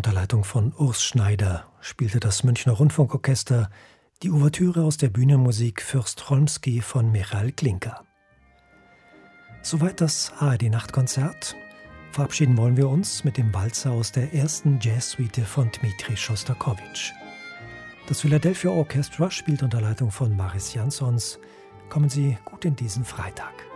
Unter Leitung von Urs Schneider spielte das Münchner Rundfunkorchester die Ouvertüre aus der Bühnenmusik Fürst Cholmsky von Michail Glinka. Soweit das ARD-Nachtkonzert. Verabschieden wollen wir uns mit dem Walzer aus der ersten Jazzsuite von Dmitri Schostakowitsch. Das Philadelphia Orchestra spielt unter Leitung von Maris Jansons. Kommen Sie gut in diesen Freitag.